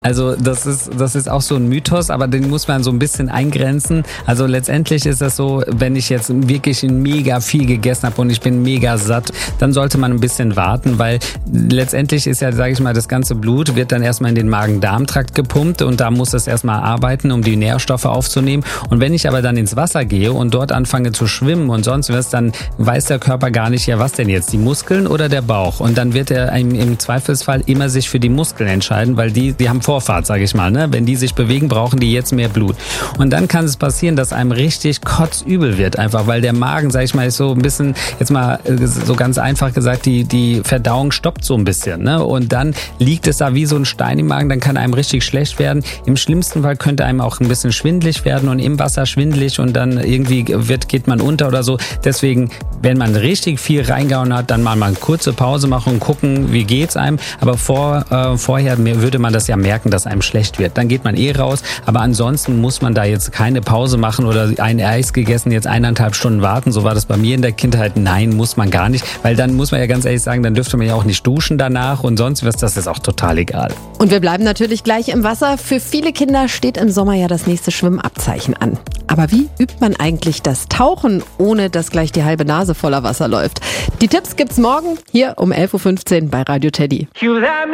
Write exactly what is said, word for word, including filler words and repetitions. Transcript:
Also das ist, das ist auch so ein Mythos, aber den muss man so ein bisschen eingrenzen. Also letztendlich ist das so, wenn ich jetzt wirklich mega viel gegessen habe und ich bin mega satt, dann sollte man ein bisschen warten, weil letztendlich ist ja, sage ich mal, das ganze Blut wird dann erstmal in den Magen-Darm-Trakt gepumpt und da muss es erstmal arbeiten, um die Nährstoffe aufzunehmen. Und wenn ich aber dann ins Wasser gehe und dort anfange zu schwimmen und sonst was, dann weiß der Körper gar nicht, ja was denn jetzt, die Muskeln oder der Bauch? Und dann wird er im, im Zweifelsfall immer sich für die Muskeln entscheiden, weil die, die haben Vorfahrt, sage ich mal. Ne? Wenn die sich bewegen, brauchen die jetzt mehr Blut. Und dann kann es passieren, dass einem richtig kotzübel wird, einfach, weil der Magen, sage ich mal, ist so ein bisschen, jetzt mal so ganz einfach gesagt, die, die Verdauung stoppt so ein bisschen. Ne? Und dann liegt es da wie so ein Stein im Magen, dann kann einem richtig schlecht werden. Im schlimmsten Fall könnte einem auch ein bisschen schwindelig werden und im Wasser schwindelig und dann irgendwie wird, geht man unter oder so. Deswegen, wenn man richtig viel reingehauen hat, dann mal, mal eine kurze Pause machen und gucken, wie geht's einem. Aber vor, äh, vorher würde man das ja merken, dass einem schlecht wird. Dann geht man eh raus, aber ansonsten muss man da jetzt keine Pause machen oder ein Eis gegessen, jetzt eineinhalb Stunden warten. So war das bei mir in der Kindheit. Nein, muss man gar nicht, weil dann muss man ja ganz ehrlich sagen, dann dürfte man ja auch nicht duschen danach und sonst was, das ist auch total egal. Und wir bleiben natürlich gleich im Wasser. Für viele Kinder steht im Sommer ja das nächste Schwimmabzeichen an. Aber wie übt man eigentlich das Tauchen, ohne dass gleich die halbe Nase voller Wasser läuft? Die Tipps gibt's morgen hier um elf Uhr fünfzehn bei Radio Teddy.